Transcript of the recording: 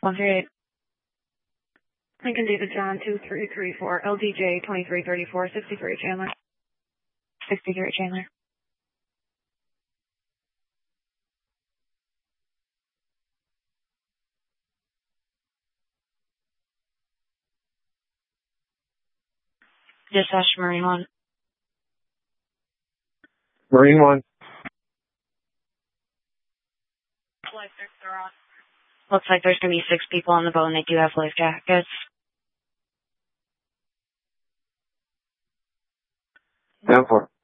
138. Lincoln David John 2334, LDJ 2334, 63 Chandler. 63 Chandler. Dispatch Marine 1. Marine 1. Looks like there's going to be 6 people on the boat and they do have life jackets. 10-4.